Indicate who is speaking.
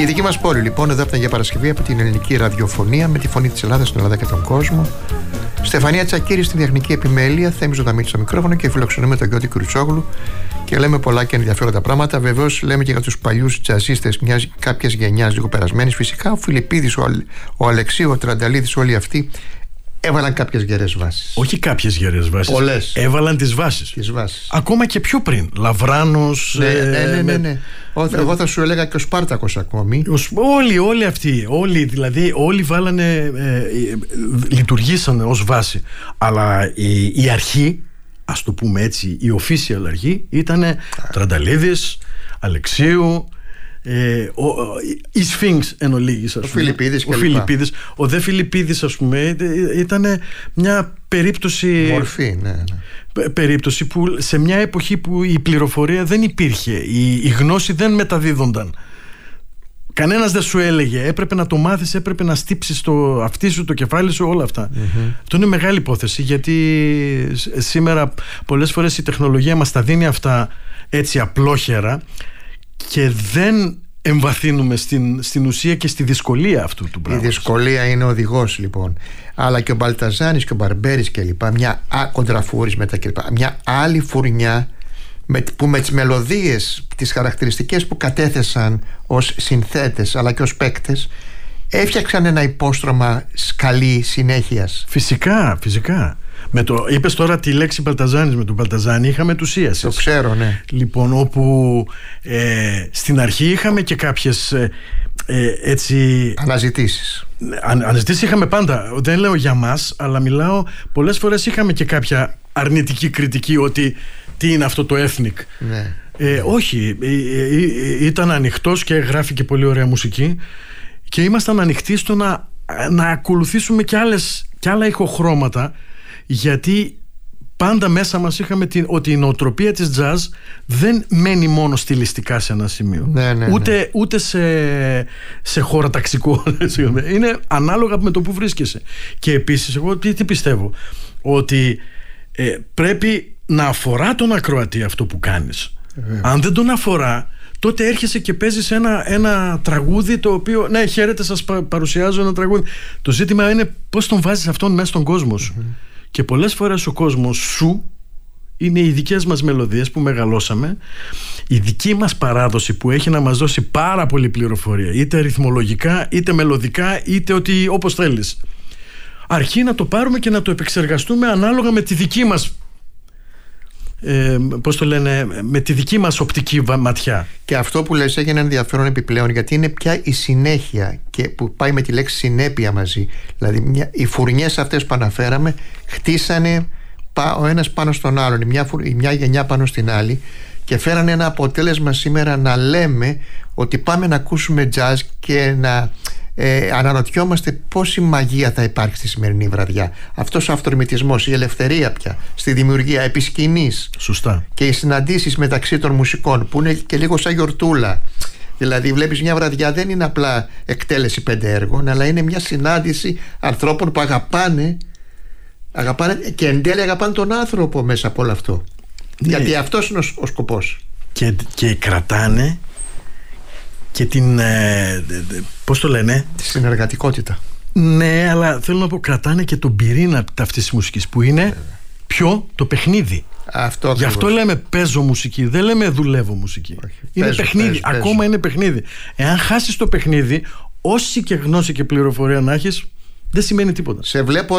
Speaker 1: Η δική μας πόλη λοιπόν εδώ από την Αγία Παρασκευή, από την ελληνική ραδιοφωνία, με τη φωνή της Ελλάδας στην Ελλάδα και τον κόσμο. Στεφανία Τσακίρη στην τεχνική επιμέλεια, Θέμης Ζωνταμίτης στο μικρόφωνο και φιλοξενούμε τον Γιώτη Κρουτσόγλου και λέμε πολλά και ενδιαφέροντα πράγματα. Βεβαίως λέμε και για τους παλιούς τζαζίστες κάποιας γενιάς λίγο περασμένης. Φυσικά ο Φιλιππίδης, ο Αλεξίου, ο Τρανταλίδης, όλοι αυτοί έβαλαν κάποιες γερές βάσεις.
Speaker 2: Όχι κάποιες γερές βάσεις.
Speaker 1: Πολλές.
Speaker 2: Έβαλαν τις βάσεις. Ακόμα και πιο πριν. Λαβράνος.
Speaker 1: Ναι. Εγώ θα σου έλεγα και ο Σπάρτακος ακόμη.
Speaker 2: Όλοι αυτοί. Όλοι βάλανε. Λειτουργήσαν ως βάση. Αλλά η αρχή, ας το πούμε έτσι, η official αρχή ήταν Τρανταλίδης, Αλεξίου. Η Σφίνξ εν ολίγης,
Speaker 1: ο Φιλιππίδης και
Speaker 2: ο δε Φιλιππίδης, ας πούμε, ήταν μια περίπτωση
Speaker 1: μορφή,
Speaker 2: περίπτωση που σε μια εποχή που η πληροφορία δεν υπήρχε, η γνώση δεν μεταδίδονταν, κανένας δεν σου έλεγε, έπρεπε να το μάθεις, έπρεπε να στύψεις το αυτί σου, το κεφάλι σου, όλα αυτά. Αυτό είναι μεγάλη υπόθεση, γιατί σήμερα πολλές φορές η τεχνολογία μας τα δίνει αυτά έτσι απλόχερα και δεν εμβαθύνουμε στην ουσία και στη δυσκολία αυτού του πράγματος.
Speaker 1: Η δυσκολία είναι οδηγός λοιπόν. Αλλά και ο Μπαλταζάνης και ο Μπαρμπέρης και λοιπά, κοντραφούρης μετά και λοιπά, μια άλλη φουρνιά που με τις μελωδίες, τις χαρακτηριστικές που κατέθεσαν ως συνθέτες αλλά και ως παίκτες, έφτιαξαν ένα υπόστρωμα σκαλή συνέχειας.
Speaker 2: Φυσικά. Είπες τώρα τη λέξη Μπαλταζάνης. Με τον Μπαλταζάνη είχαμε τους
Speaker 1: Το ξέρω, ναι.
Speaker 2: Λοιπόν, όπου στην αρχή είχαμε και κάποιες έτσι αναζητήσεις είχαμε πάντα. Δεν λέω για μας, αλλά μιλάω, πολλές φορές είχαμε και κάποια αρνητική κριτική ότι τι είναι αυτό το ethnic.
Speaker 1: Ναι.
Speaker 2: Όχι, ήταν ανοιχτός και γράφει και πολύ ωραία μουσική και ήμασταν ανοιχτοί στο να ακολουθήσουμε και άλλα ηχοχρώματα, γιατί πάντα μέσα μας είχαμε ότι η νοοτροπία της jazz δεν μένει μόνο στιλιστικά σε ένα σημείο.
Speaker 1: Ναι.
Speaker 2: Ούτε σε χωροταξικό. Είναι ανάλογα με το που βρίσκεσαι. Και επίσης εγώ τι πιστεύω, ότι πρέπει να αφορά τον ακροατή αυτό που κάνεις. Αν δεν τον αφορά, τότε έρχεσαι και παίζεις ένα τραγούδι το οποίο, ναι, χαίρετε, σας παρουσιάζω ένα τραγούδι. Το ζήτημα είναι πώς τον βάζεις αυτόν μέσα στον κόσμο σου. Και πολλές φορές ο κόσμος σου είναι οι δικές μας μελωδίες που μεγαλώσαμε, η δική μας παράδοση που έχει να μας δώσει πάρα πολύ πληροφορία, είτε ρυθμολογικά, είτε μελωδικά, είτε όπως θέλεις. Αρκεί να το πάρουμε και να το επεξεργαστούμε ανάλογα με τη δική μας με τη δική μας οπτική ματιά.
Speaker 1: Και αυτό που λες έχει ένα ενδιαφέρον επιπλέον, γιατί είναι πια η συνέχεια και που πάει με τη λέξη συνέπεια μαζί. Δηλαδή οι φουρνιές αυτές που αναφέραμε χτίσανε ο ένας πάνω στον άλλον, η μια γενιά πάνω στην άλλη, και φέρανε ένα αποτέλεσμα σήμερα να λέμε ότι πάμε να ακούσουμε jazz και να αναρωτιόμαστε πόση μαγεία θα υπάρχει στη σημερινή βραδιά. Αυτός ο αυτορμητισμός, η ελευθερία πια στη δημιουργία επί σκηνής.
Speaker 2: Σωστά.
Speaker 1: Και οι συναντήσεις μεταξύ των μουσικών που είναι και λίγο σαν γιορτούλα. Δηλαδή βλέπεις μια βραδιά δεν είναι απλά εκτέλεση 5 έργων, αλλά είναι μια συνάντηση ανθρώπων που αγαπάνε και εν τέλει αγαπάνε τον άνθρωπο μέσα από όλο αυτό. Ναι. Γιατί αυτός είναι ο σκοπός.
Speaker 2: Και κρατάνε και την πώς το λένε,
Speaker 1: τη συνεργατικότητα.
Speaker 2: Ναι, αλλά θέλω να πω, κρατάνε και τον πυρήνα αυτής της μουσικής που είναι το παιχνίδι. Γι' αυτό λέμε παίζω μουσική, δεν λέμε δουλεύω μουσική.
Speaker 1: Όχι,
Speaker 2: είναι παιχνίδι, ακόμα είναι παιχνίδι. Εάν χάσεις το παιχνίδι, όση και γνώση και πληροφορία να έχεις, δεν σημαίνει τίποτα.
Speaker 1: Σε βλέπω